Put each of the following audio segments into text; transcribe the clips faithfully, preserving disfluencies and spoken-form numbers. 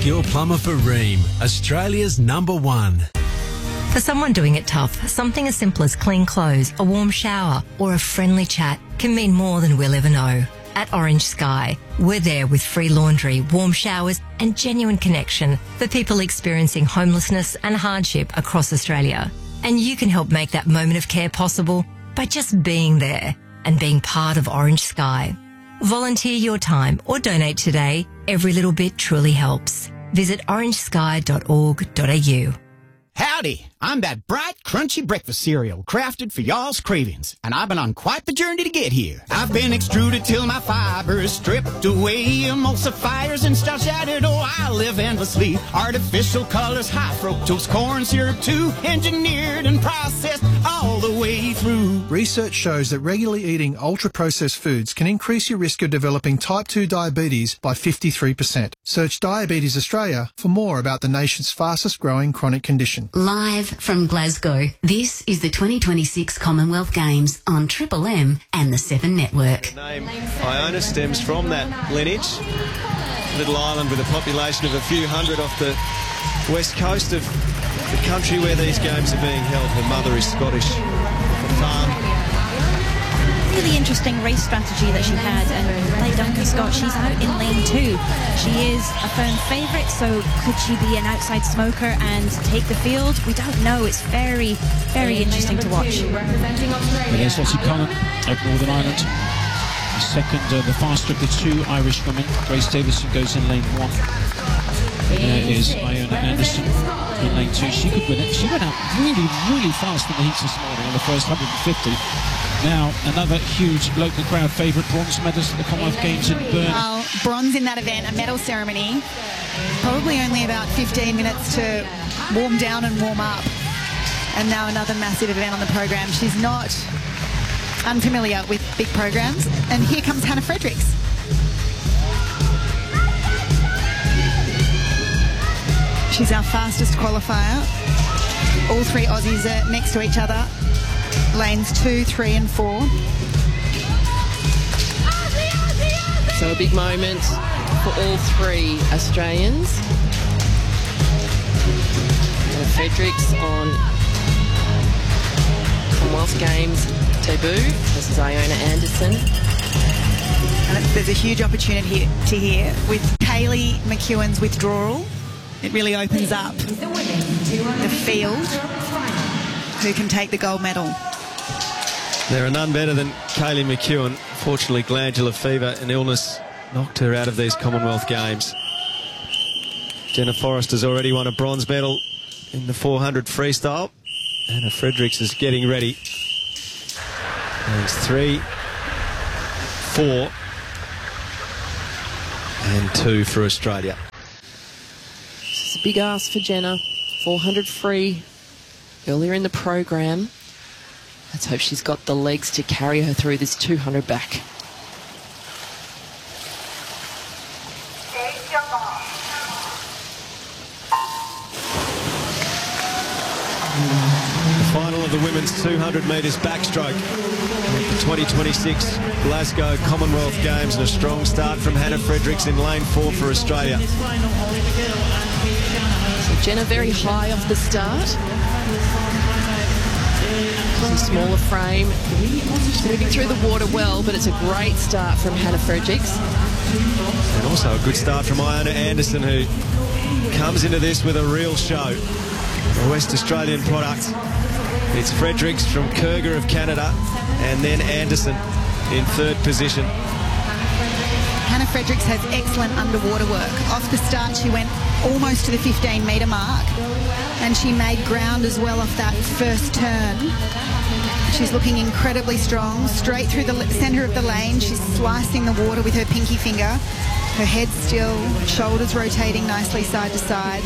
skill plumber for Ream, Australia's number one. For someone doing it tough, something as simple as clean clothes, a warm shower, or a friendly chat can mean more than we'll ever know. At Orange Sky, we're there with free laundry, warm showers, and genuine connection for people experiencing homelessness and hardship across Australia. And you can help make that moment of care possible by just being there and being part of Orange Sky. Volunteer your time or donate today. Every little bit truly helps. Visit orange sky dot org dot a u. Howdy, I'm that bright, crunchy breakfast cereal crafted for y'all's cravings, and I've been on quite the journey to get here. I've been extruded till my fiber is stripped away, emulsifiers and stuff shattered. Oh, I live endlessly. Artificial colors, high fructose corn syrup too, engineered and processed all the way through. Research shows that regularly eating ultra-processed foods can increase your risk of developing type two diabetes by fifty-three percent. Search Diabetes Australia for more about the nation's fastest growing chronic condition. Live from Glasgow, this is the twenty twenty-six Commonwealth Games on Triple M and the Seven Network. The name Iona stems from that lineage. Little island with a population of a few hundred off the west coast of the country where these games are being held. Her mother is Scottish. The farm. Really interesting race strategy that she had, and like Duncan Scott, she's out in lane two. She is a firm favourite, so could she be an outside smoker and take the field? We don't know. It's very, very interesting to watch. There's Lottie Cullen of Northern Ireland. The second, uh, the faster of the two Irish women. Grace Davison goes in lane one. There is Iona Anderson in lane two. She could win it. She went out really, really fast in the heats this morning on the first one hundred fifty. Now, another huge local crowd favourite, bronze medalist at the Commonwealth Games in Bern. Well, bronze in that event, a medal ceremony. Probably only about fifteen minutes to warm down and warm up. And now another massive event on the program. She's not unfamiliar with big programs. And here comes Hannah Fredericks. She's our fastest qualifier. All three Aussies are next to each other. Lanes two, three and four. So a big moment for all three Australians. And Fredericks on Commonwealth Games debut. This is Iona Anderson. And there's a huge opportunity to here with Kaylee McEwen's withdrawal. It really opens up the field. Who can take the gold medal? There are none better than Kaylee McEwen. Fortunately, glandular fever and illness knocked her out of these Commonwealth Games. Jenna Forrester's already won a bronze medal in the four hundred freestyle. Hannah Fredericks is getting ready. There's three, four, and two for Australia. This is a big ask for Jenna. four hundred free earlier in the program. Let's hope she's got the legs to carry her through this two hundred back. The final of the women's two hundred metres backstroke at the twenty twenty-six Glasgow Commonwealth Games, and a strong start from Hannah Fredericks in lane four for Australia. So Jenna very high off the start. It's a smaller frame. She's moving through the water well, but it's a great start from Hannah Fredericks. And also a good start from Iona Anderson, who comes into this with a real show. A West Australian product. It's Fredericks from Kurga of Canada, and then Anderson in third position. Hannah Fredericks has excellent underwater work. Off the start, she went almost to the fifteen metre mark, and she made ground as well off that first turn. She's looking incredibly strong. Straight through the centre of the lane, she's slicing the water with her pinky finger. Her head still, shoulders rotating nicely side to side.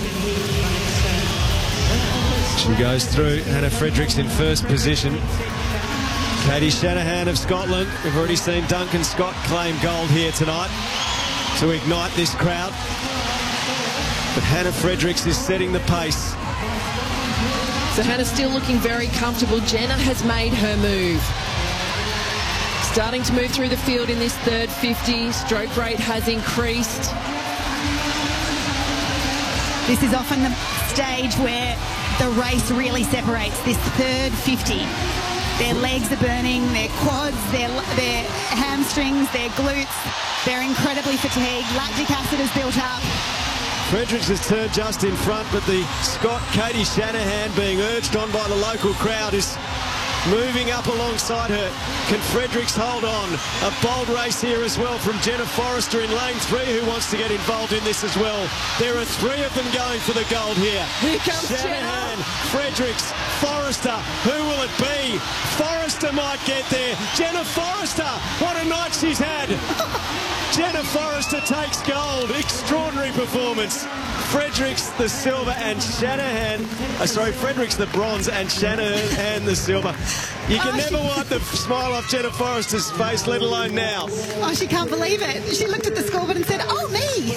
She goes through. Hannah Fredericks in first position. Katie Shanahan of Scotland. We've already seen Duncan Scott claim gold here tonight to ignite this crowd. But Hannah Fredericks is setting the pace. So Hannah's still looking very comfortable. Jenna has made her move. Starting to move through the field in this third fifty. Stroke rate has increased. This is often the stage where the race really separates, this third fifty. Their legs are burning, their quads, their, their hamstrings, their glutes. They're incredibly fatigued. Lactic acid is built up. Fredericks has turned just in front, but the Scot Katie Shanahan, being urged on by the local crowd, is moving up alongside her. Can Fredericks hold on? A bold race here as well from Jenna Forrester in lane three, who wants to get involved in this as well. There are three of them going for the gold here. Here comes Shanahan, Fredericks, Forrester. Who will it be? Forrester might get there. Jenna Forrester, what a night she's had. Jenna Forrester takes gold. Extraordinary performance. Fredericks the silver and Shanahan, uh, sorry, Fredericks the bronze and Shanahan the silver. You can oh, never she... wipe the smile off Jenna Forrester's face, let alone now. Oh, she can't believe it. She looked at the scoreboard and said, oh, me.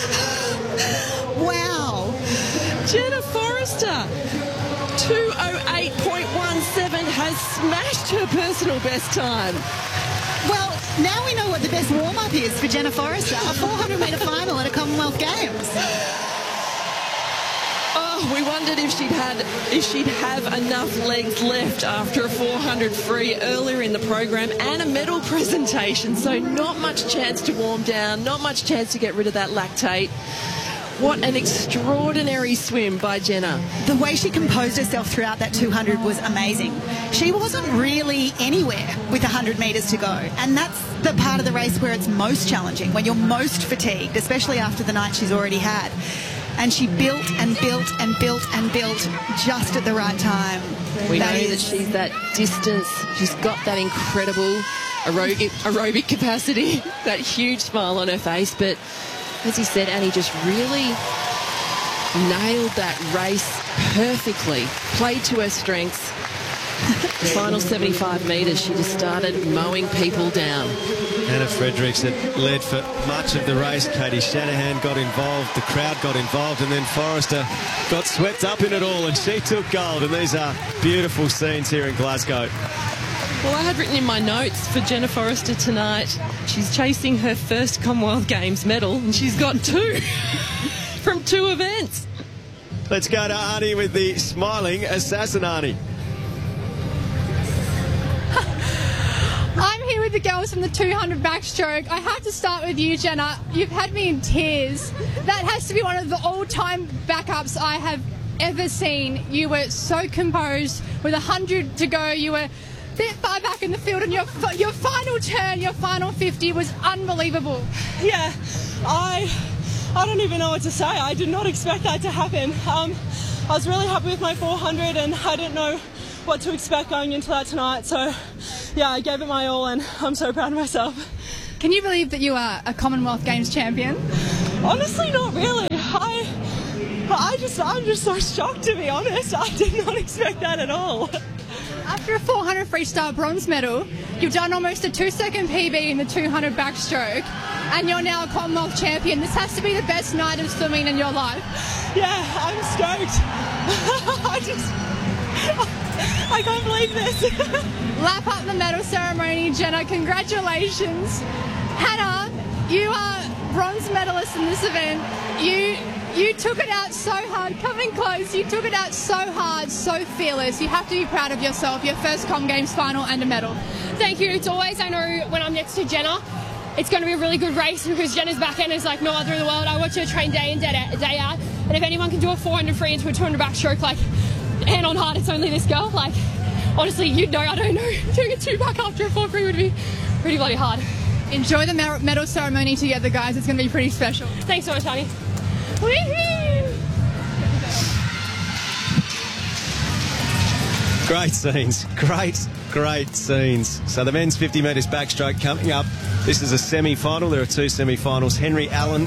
Wow. Jenna Forrester, two oh eight point one seven, has smashed her personal best time. Well, now we know what the best warm-up is for Jenna Forrester, a four hundred metre final at a Commonwealth Games. Oh, we wondered if she'd had, if she'd have enough legs left after a four hundred free earlier in the program and a medal presentation. So not much chance to warm down, not much chance to get rid of that lactate. What an extraordinary swim by Jenna. The way she composed herself throughout that two hundred was amazing. She wasn't really anywhere with one hundred metres to go. And that's the part of the race where it's most challenging, when you're most fatigued, especially after the night she's already had. And she built and built and built and built just at the right time. We that know is... that she's that distance. She's got that incredible aerobic, aerobic capacity, that huge smile on her face. But as you said, Annie just really nailed that race perfectly, played to her strengths. The final seventy-five metres, she just started mowing people down. Anna Fredericks had led for much of the race. Katie Shanahan got involved, the crowd got involved, and then Forrester got swept up in it all, and she took gold. And these are beautiful scenes here in Glasgow. Well, I had written in my notes for Jenna Forrester tonight, she's chasing her first Commonwealth Games medal, and she's got two from two events. Let's go to Arnie with the smiling assassin, Arnie. I'm here with the girls from the two hundred backstroke. I have to start with you, Jenna. You've had me in tears. That has to be one of the all-time backups I have ever seen. You were so composed. With one hundred to go, you were a bit far back in the field, and your your final turn, your final fifty was unbelievable. Yeah, I I don't even know what to say. I did not expect that to happen. Um, I was really happy with my four hundred, and I didn't know what to expect going into that tonight. So, yeah, I gave it my all, and I'm so proud of myself. Can you believe that you are a Commonwealth Games champion? Honestly, not really. I, I just, I'm just so shocked, to be honest. I did not expect that at all. After a four hundred freestyle bronze medal, you've done almost a two-second P B in the two hundred backstroke, and you're now a Commonwealth champion. This has to be the best night of swimming in your life. Yeah, I'm stoked. I just... I can't believe this. Lap up the medal ceremony, Jenna. Congratulations. Hannah, you are bronze medalist in this event. You you took it out so hard. Coming close, you took it out so hard, so fearless. You have to be proud of yourself. Your first Com Games final and a medal. Thank you. It's always, I know when I'm next to Jenna, it's going to be a really good race because Jenna's back end is like no other in the world. I watch her train day in, day out. And if anyone can do a four hundred free into a two hundred backstroke, like, hand on heart, it's only this girl. Like, honestly, you know, I don't know. Doing a two back after a four free would be pretty bloody hard. Enjoy the medal ceremony together, guys. It's going to be pretty special. Thanks so much, honey. Great scenes. Great, great scenes. So the men's fifty metres backstroke coming up. This is a semi-final. There are two semi-finals. Henry Allen,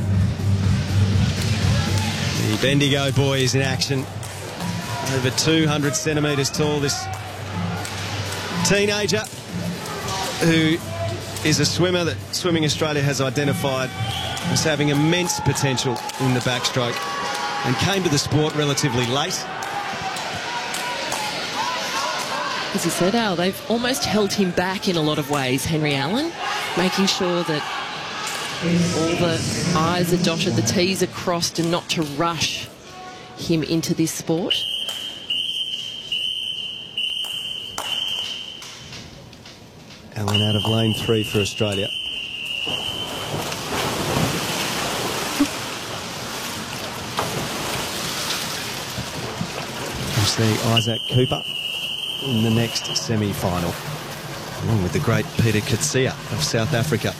the Bendigo boy, is in action. Over two hundred centimetres tall, this teenager who is a swimmer that Swimming Australia has identified as having immense potential in the backstroke and came to the sport relatively late. As you said, Al, they've almost held him back in a lot of ways, Henry Allen, making sure that all the I's are dotted, the T's are crossed, and not to rush him into this sport. Allen out of lane three for Australia. We'll see Isaac Cooper in the next semi-final, along with the great Peter Coetzee of South Africa.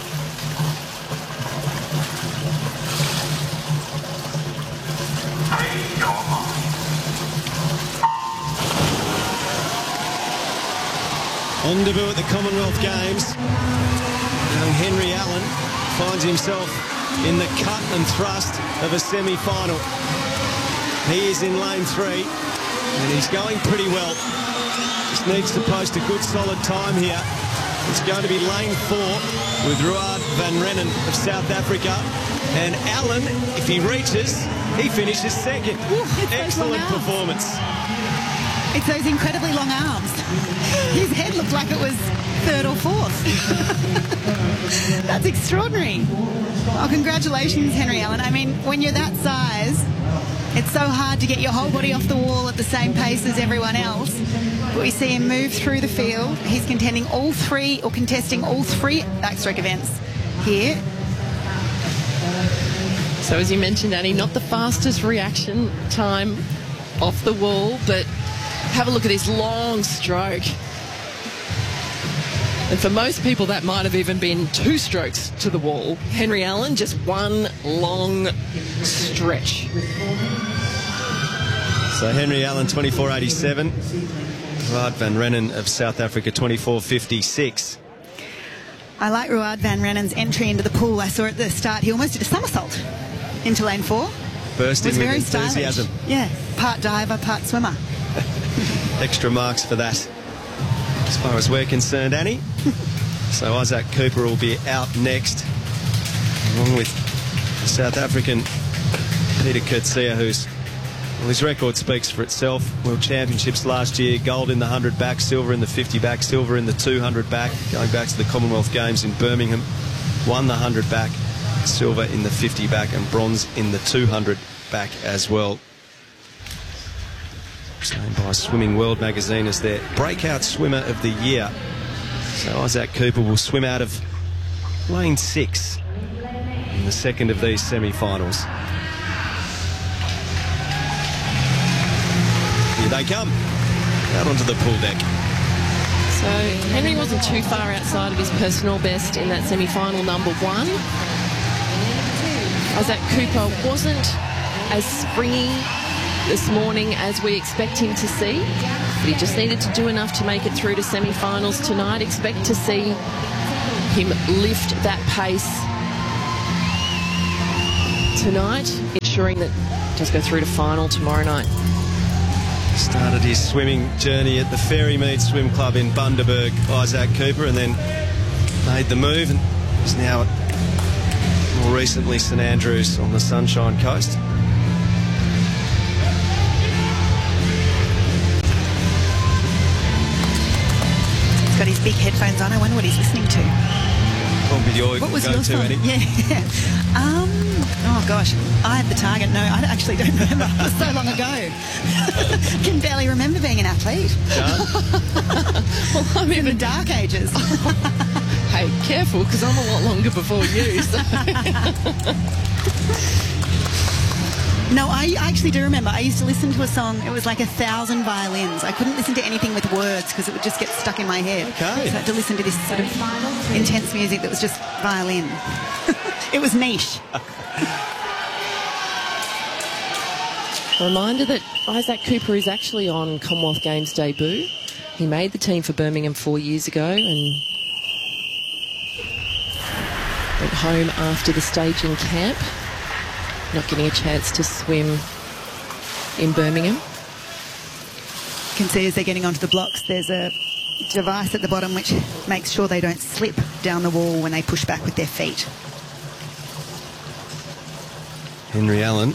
On debut at the Commonwealth Games, young Henry Allen finds himself in the cut and thrust of a semi-final. He is in lane three, and he's going pretty well. Just needs to post a good solid time here. It's going to be lane four with Ruud van Rennen of South Africa. And Allen, if he reaches, he finishes second. Ooh, excellent performance. It's those incredibly long arms. His head looked like it was third or fourth. That's extraordinary. Oh, congratulations, Henry Allen. I mean, when you're that size, it's so hard to get your whole body off the wall at the same pace as everyone else. But we see him move through the field. He's contending all three, or contesting all three backstroke events here. So as you mentioned, Annie, not the fastest reaction time off the wall, but have a look at his long stroke. And for most people, that might have even been two strokes to the wall. Henry Allen, just one long stretch. So Henry Allen, twenty-four eighty-seven. Ruud van Rennen of South Africa, twenty-four fifty-six. I like Ruud van Rennen's entry into the pool. I saw at the start he almost did a somersault into lane four. Bursting with enthusiasm. Stylish. Yeah, part diver, part swimmer. Extra marks for that, as far as we're concerned, Annie. So Isaac Cooper will be out next, along with South African Peter Coetzee, who's, well, his record speaks for itself. World Championships last year, gold in the one hundred back, silver in the fifty back, silver in the two hundred back, going back to the Commonwealth Games in Birmingham, won the one hundred back, silver in the fifty back, and bronze in the two hundred back as well. Named by Swimming World magazine as their breakout swimmer of the year. So Isaac Cooper will swim out of lane six in the second of these semi-finals. Here they come, out onto the pool deck. So Henry wasn't too far outside of his personal best in that semi-final number one. Isaac Cooper wasn't as springy this morning as we expect him to see, but he just needed to do enough to make it through to semi-finals tonight. Expect to see him lift that pace tonight, ensuring that he does go through to final tomorrow night. Started his swimming journey at the Fairymead Swim Club in Bundaberg, Isaac Cooper, and then made the move and is now at, more recently, St Andrews on the Sunshine Coast. Got his big headphones on. I wonder what he's listening to. What would your what was go your to, song? Eddie? Yeah. um. Oh gosh, I had the target. No, I actually don't remember. It was so long ago. Can barely remember being an athlete. Well, I'm in the dark ages. Hey, careful, because I'm a lot longer before you. So. No, I actually do remember. I used to listen to a song. It was like a thousand violins. I couldn't listen to anything with words because it would just get stuck in my head. Okay. So I had to listen to this sort of intense music that was just violin. It was niche. A reminder that Isaac Cooper is actually on Commonwealth Games debut. He made the team for Birmingham four years ago and went home after the staging camp, not getting a chance to swim in Birmingham. You can see as they're getting onto the blocks, there's a device at the bottom which makes sure they don't slip down the wall when they push back with their feet. Henry Allen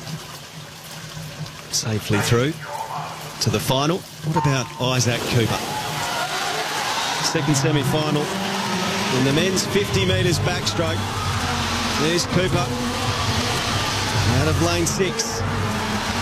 safely through to the final. What about Isaac Cooper? Second semi-final in the men's fifty metres backstroke. There's Cooper out of lane six.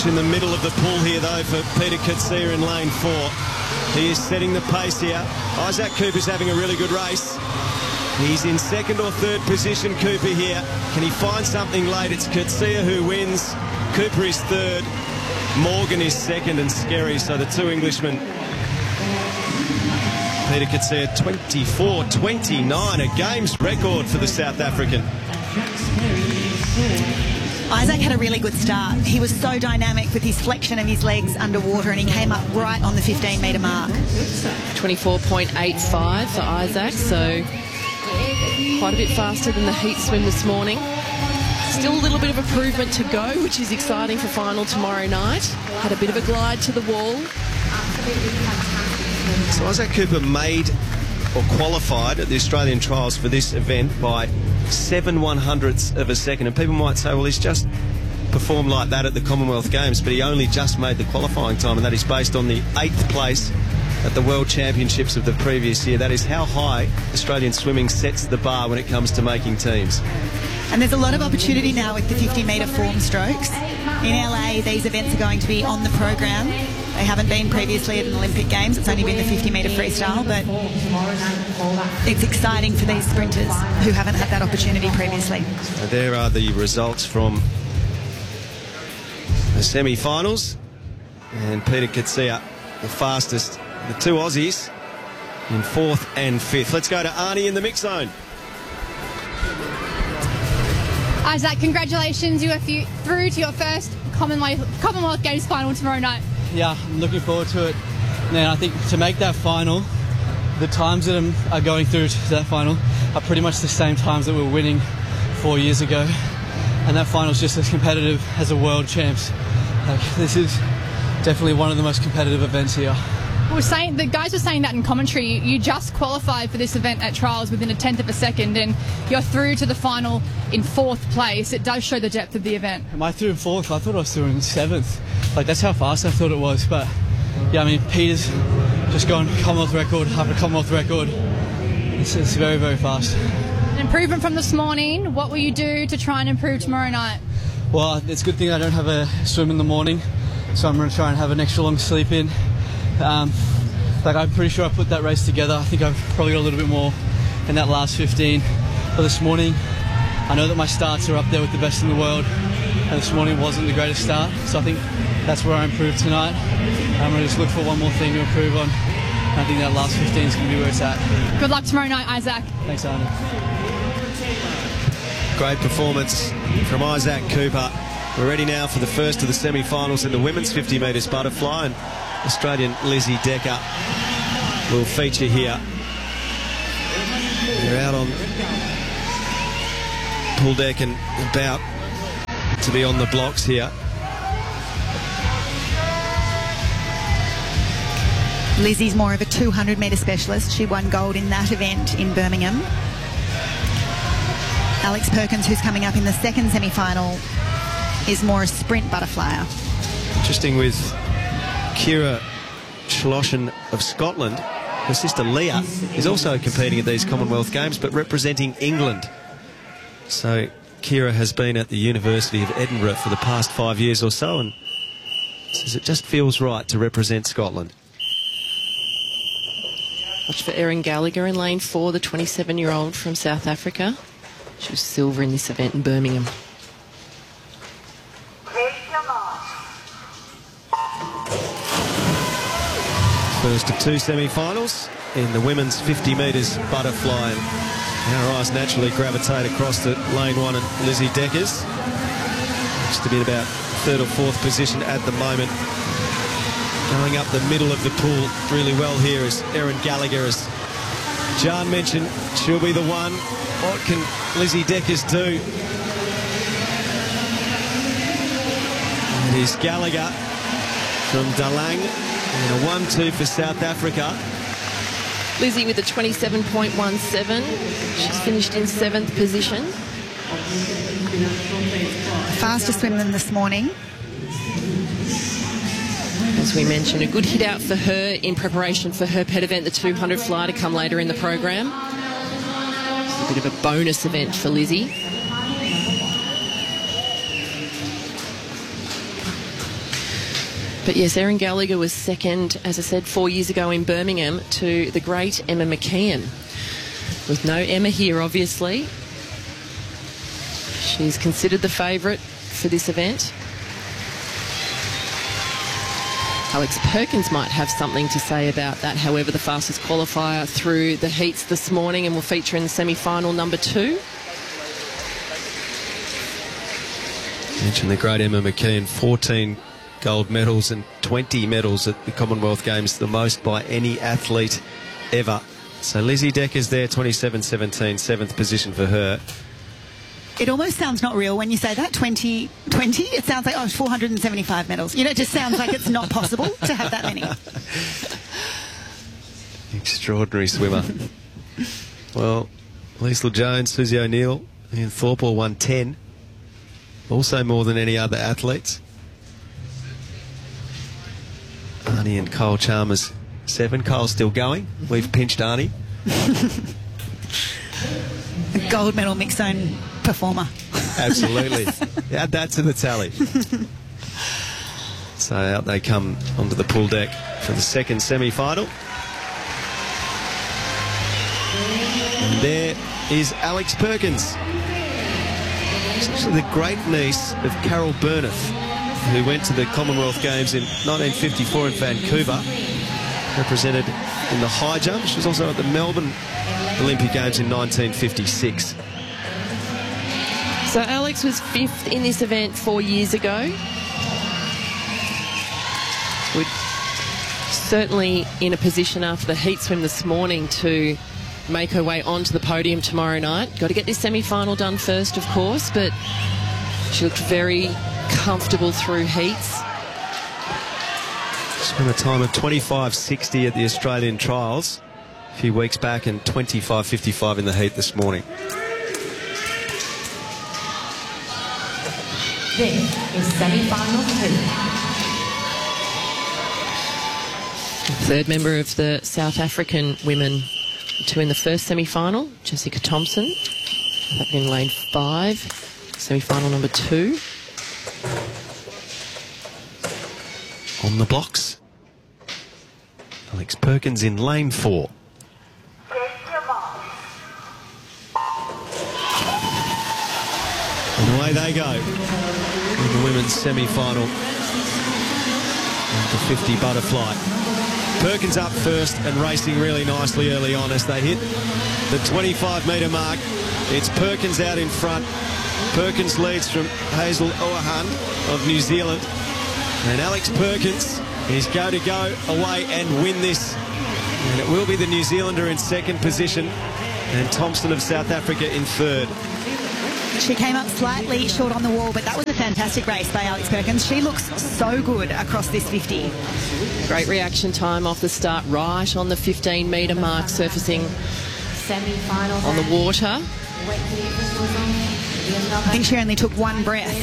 Much in the middle of the pool here, though, for Peter Coetzee in lane four. He is setting the pace here. Isaac Cooper's having a really good race. He's in second or third position, Cooper here. Can he find something late? It's Coetzee who wins. Cooper is third. Morgan is second, and Skerry. So the two Englishmen. Peter Coetzee twenty-four twenty-nine, a games record for the South African. Isaac had a really good start. He was so dynamic with his flexion of his legs underwater, and he came up right on the fifteen metre mark. twenty-four point eight five for Isaac, so quite a bit faster than the heat swim this morning. Still a little bit of improvement to go, which is exciting for final tomorrow night. Had a bit of a glide to the wall. So Isaac Cooper made or qualified at the Australian trials for this event by seven one hundredths of a second, and people might say, well, he's just performed like that at the Commonwealth Games, but he only just made the qualifying time, and that is based on the eighth place at the World Championships of the previous year. That is how high Australian swimming sets the bar when it comes to making teams. And there's a lot of opportunity now with the fifty metre form strokes. In L A, these events are going to be on the program. They haven't been previously at an Olympic Games. It's only been the fifty metre freestyle, but it's exciting for these sprinters who haven't had that opportunity previously. So there are the results from the semi-finals, and Peter Coetzee, the fastest, the two Aussies in fourth and fifth. Let's go to Arnie in the mix zone. Isaac, congratulations. You are through to your first Commonwealth, Commonwealth Games final tomorrow night. Yeah, I'm looking forward to it. And I think to make that final, the times that I'm, are going through to that final are pretty much the same times that we were winning four years ago. And that final is just as competitive as a world champs. Like, this is definitely one of the most competitive events here. We're saying, the guys were saying that in commentary. You just qualified for this event at trials within a tenth of a second, and you're through to the final in fourth place. It does show the depth of the event. Am I through in fourth? I thought I was through in seventh. Like, that's how fast I thought it was. But yeah, I mean, Peter's just gone Commonwealth record after Commonwealth record. It's, it's very, very fast. An improvement from this morning. What will you do to try and improve tomorrow night? Well, it's a good thing I don't have a swim in the morning, so I'm going to try and have an extra long sleep in. Um, like I'm pretty sure I put that race together. I think I've probably got a little bit more in that last fifteen. But this morning, I know that my starts are up there with the best in the world, and this morning wasn't the greatest start. So I think that's where I improved tonight. I'm going to just look for one more thing to improve on. I think that last fifteen is going to be where it's at. Good luck tomorrow night, Isaac. Thanks, Arnie. Great performance from Isaac Cooper. We're ready now for the first of the semi-finals in the women's fifty metres butterfly, and Australian Lizzie Decker will feature here. They're out on pool deck and about to be on the blocks here. Lizzie's more of a two hundred metre specialist. She won gold in that event in Birmingham. Alex Perkins, who's coming up in the second semi-final, is more a sprint butterflyer. Interesting with Kira Schlossen of Scotland. Her sister Leah is also competing at these Commonwealth Games, but representing England. So Kira has been at the University of Edinburgh for the past five years or so, and says it just feels right to represent Scotland. Watch for Erin Gallagher in lane four, the twenty-seven-year-old from South Africa. She was silver in this event in Birmingham. First of two semi-finals in the women's fifty metres butterfly. And our eyes naturally gravitate across to lane one and Lizzie Deckers. Looks to be in about third or fourth position at the moment. Going up the middle of the pool really well here is Erin Gallagher. As John mentioned, she'll be the one. What can Lizzie Deckers do? It is Gallagher from Dalang. And a one two for South Africa. Lizzie with a twenty-seven point one seven. She's finished in seventh position. Faster swim than this morning. As we mentioned, a good hit out for her in preparation for her pet event, the two hundred fly, to come later in the program. It's a bit of a bonus event for Lizzie. But yes, Erin Gallagher was second, as I said, four years ago in Birmingham to the great Emma McKeon. With no Emma here, obviously. She's considered the favourite for this event. Alex Perkins might have something to say about that. However, the fastest qualifier through the heats this morning and will feature in the semi-final number two. Mentioned the great Emma McKeon, fourteen gold medals and twenty medals at the Commonwealth Games, the most by any athlete ever. So Lizzie Decker's there, twenty-seven seventeen, seventh position for her. It almost sounds not real when you say that, twenty twenty. It sounds like, oh, four hundred seventy-five medals. You know, it just sounds like it's not possible to have that many. Extraordinary swimmer. Well, Liesl Jones, Susie O'Neill, and Thorpe all won ten. Also more than any other athletes. Arnie and Kyle Chalmers, seven. Kyle's still going. We've pinched Arnie. A gold medal mixed zone performer. Absolutely. Add that to the tally. So out they come onto the pool deck for the second semi-final. And there is Alex Perkins. She's actually the great niece of Carol Burneth, who went to the Commonwealth Games in nineteen fifty-four in Vancouver, represented in the high jump. She was also at the Melbourne Olympic Games in nineteen fifty-six. So Alex was fifth in this event four years ago. Would certainly in a position after the heat swim this morning to make her way onto the podium tomorrow night. Got to get this semi-final done first, of course, but she looked very comfortable through heats. Spent a time of twenty-five sixty at the Australian trials a few weeks back and twenty-five fifty-five in the heat this morning. This is semi-final two. Third member of the South African women to win the first semi-final, Jessica Thompson. That in lane five, semi-final number two. On the blocks, Alex Perkins in lane four. And away they go in the women's semi-final. The fifty butterfly. Perkins up first and racing really nicely early on as they hit the twenty-five metre mark. It's Perkins out in front. Perkins leads from Hazel Oahan of New Zealand. And Alex Perkins is going to go away and win this. And it will be the New Zealander in second position and Thompson of South Africa in third. She came up slightly short on the wall, but that was a fantastic race by Alex Perkins. She looks so good across this fifty. Great reaction time off the start, right on the fifteen metre mark, surfacing on the water. I think she only took one breath.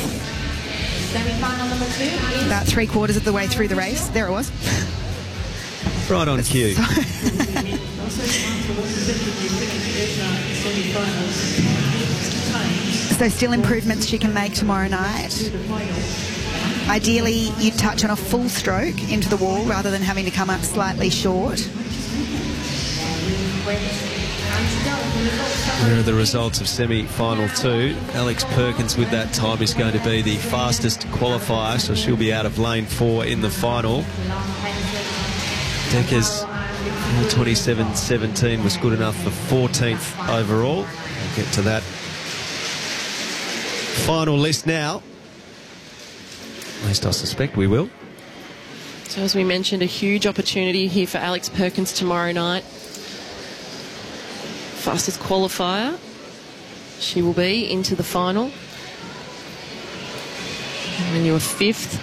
About three quarters of the way through the race. There it was. Right on cue. So still improvements she can make tomorrow night. Ideally, you'd touch on a full stroke into the wall rather than having to come up slightly short. There are the results of semi-final two. Alex Perkins with that time is going to be the fastest qualifier, so she'll be out of lane four in the final. Decker's twenty-seven seventeen was good enough for fourteenth overall. We'll get to that final list now. At least I suspect we will. So as we mentioned, a huge opportunity here for Alex Perkins tomorrow night. Fastest qualifier. She will be into the final. And you were fifth.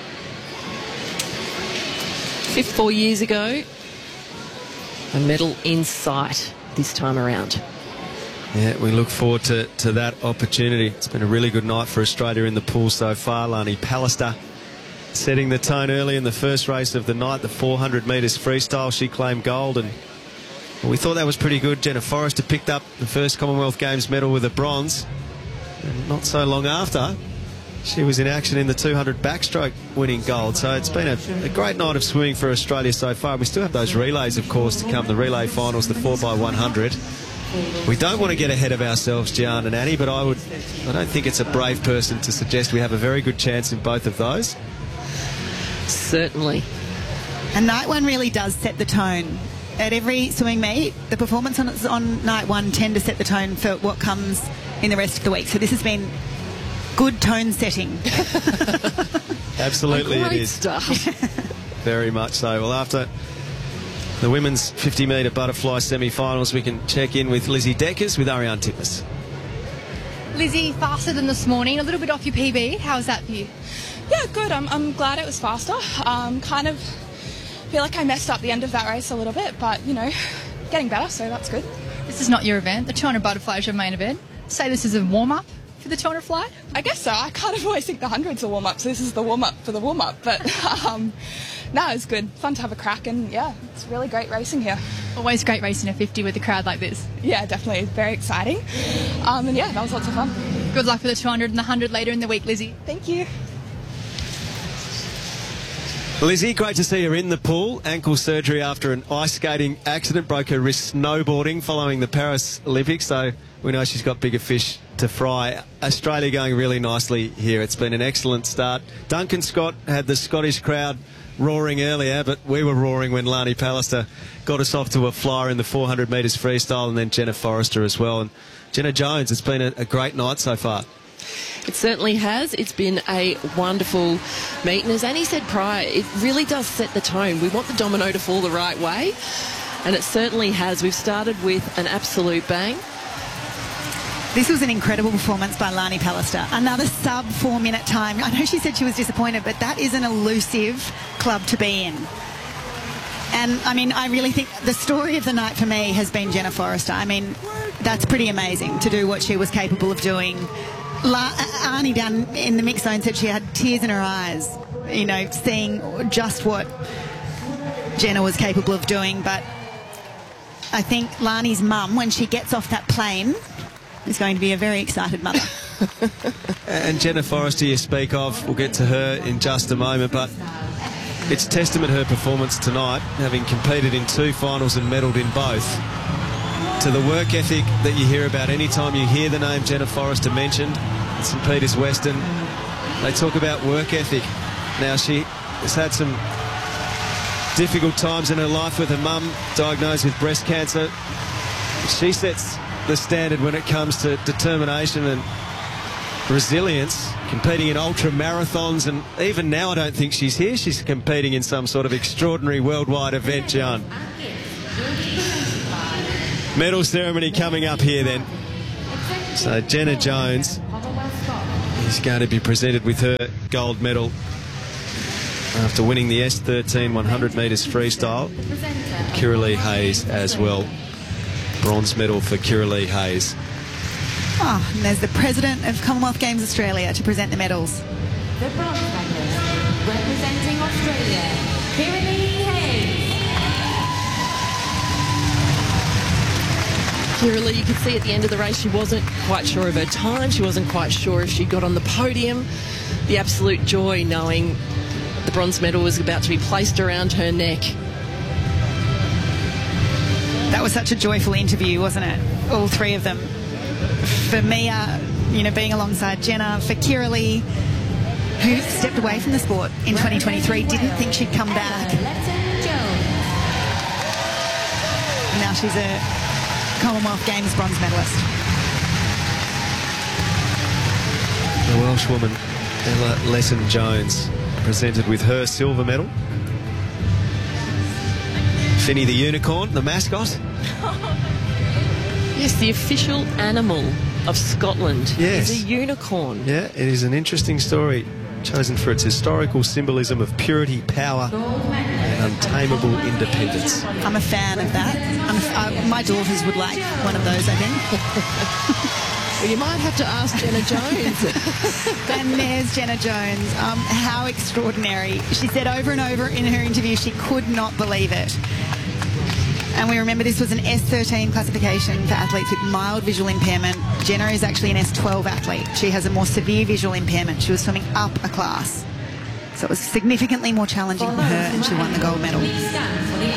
Fifth four years ago. A medal in sight this time around. Yeah, we look forward to, to that opportunity. It's been a really good night for Australia in the pool so far. Lani Pallister setting the tone early in the first race of the night, the four hundred metres freestyle. She claimed gold, and well, we thought that was pretty good. Jenna Forrester picked up the first Commonwealth Games medal with a bronze. And not so long after, She was in action in the two hundred backstroke winning gold. So it's been a, a great night of swimming for Australia so far. We still have those relays, of course, to come, the relay finals, the four by one hundred. We don't want to get ahead of ourselves, Gian and Annie, but I would, I don't think it's a brave person to suggest we have a very good chance in both of those. Certainly. And night one really does set the tone. At every swimming meet, the performance on, on night one tend to set the tone for what comes in the rest of the week. So this has been good tone setting. Absolutely it is. Start. Very much so. Well, after the women's fifty metre butterfly semi-finals, we can check in with Lizzie Deckers with Ariane Titmus. Lizzie, faster than this morning, a little bit off your P B. How was that for you? Yeah, good. I'm, I'm glad it was faster. Um, kind of feel like I messed up the end of that race a little bit, but, you know, getting better, so that's good. This is not your event. The two hundred butterfly is your main event. Say this is a warm-up for the two hundred fly? I guess so. I kind of always think the hundred's a warm-up, so this is the warm-up for the warm-up. But, um, no, it's good. Fun to have a crack, and, yeah, it's really great racing here. Always great racing a fifty with a crowd like this. Yeah, definitely. Very exciting. Um, and, yeah, that was lots of fun. Good luck with the two hundred and the one hundred later in the week, Lizzie. Thank you. Lizzie, great to see her in the pool. Ankle surgery after an ice skating accident, broke her wrist snowboarding following the Paris Olympics, so we know she's got bigger fish to fry. Australia going really nicely here. It's been an excellent start. Duncan Scott had the Scottish crowd roaring earlier, but we were roaring when Lani Pallister got us off to a flyer in the four hundred metres freestyle, and then Jenna Forrester as well. And Jenna Jones, it's been a, a great night so far. It certainly has. It's been a wonderful meet. And as Annie said prior, it really does set the tone. We want the domino to fall the right way, and it certainly has. We've started with an absolute bang. This was an incredible performance by Lani Pallister. Another sub four minute time. I know she said she was disappointed, but that is an elusive club to be in. And I mean, I really think the story of the night for me has been Jenna Forrester. I mean, that's pretty amazing to do what she was capable of doing. La- Arnie down in the mix zone said she had tears in her eyes, you know, seeing just what Jenna was capable of doing. But I think Lani's mum, when she gets off that plane, is going to be a very excited mother. And Jenna Forrester you speak of, we'll get to her in just a moment, but it's testament her performance tonight, having competed in two finals and medalled in both, to the work ethic that you hear about any time you hear the name Jenna Forrester mentioned at St Peter's Western. They talk about work ethic. Now, she has had some difficult times in her life with her mum diagnosed with breast cancer. She sets the standard when it comes to determination and resilience, competing in ultra marathons, and even now I don't think she's here. She's competing in some sort of extraordinary worldwide event, John. Medal ceremony coming up here then. So Jenna Jones is going to be presented with her gold medal after winning the S thirteen one hundred metres freestyle. Kiralee Hayes as well. Bronze medal for Kiralee Hayes. Oh, and there's the President of Commonwealth Games Australia to present the medals. The bronze medalist representing Australia, Kiralee Hayes. Kiralee, you could see at the end of the race she wasn't quite sure of her time. She wasn't quite sure if she got on the podium. The absolute joy knowing the bronze medal was about to be placed around her neck. That was such a joyful interview, wasn't it? All three of them. For Mia, you know, being alongside Jenna, for Kiralee, who stepped away from the sport in twenty twenty-three, didn't think she'd come back. And now she's a Commonwealth Games bronze medalist. The Welsh woman, Ella Lesson-Jones, presented with her silver medal. Finny the unicorn, the mascot. Yes, the official animal of Scotland yes. is a unicorn. Yeah, it is an interesting story, chosen for its historical symbolism of purity, power, and untamable independence. I'm a fan of that. I'm a, uh, my daughters would like one of those, I think. Well, you might have to ask Jenna Jones. And there's Jenna Jones. Um, how extraordinary. She said over and over in her interview she could not believe it. And we remember this was an S thirteen classification for athletes with mild visual impairment. Jenna is actually an S twelve athlete. She has a more severe visual impairment. She was swimming up a class. So it was significantly more challenging for her, and she won the gold medal. Please stand for the